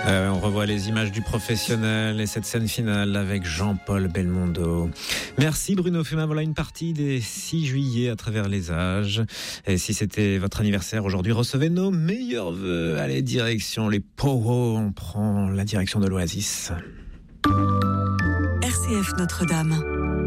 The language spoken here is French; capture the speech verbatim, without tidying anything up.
Euh, on revoit les images du professionnel et cette scène finale avec Jean-Paul Belmondo. Merci Bruno Fumin. Voilà une partie des six juillet à travers les âges. Et si c'était votre anniversaire aujourd'hui, recevez nos meilleurs vœux. Allez, direction les Powo. On prend la direction de l'Oasis. R C F Notre-Dame.